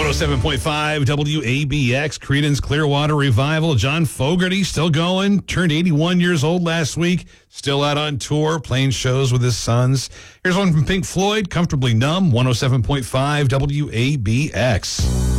107.5 WABX, Creedence Clearwater Revival. John Fogerty still going, turned 81 years old last week, still out on tour, playing shows with his sons. Here's one from Pink Floyd, Comfortably Numb, 107.5 WABX.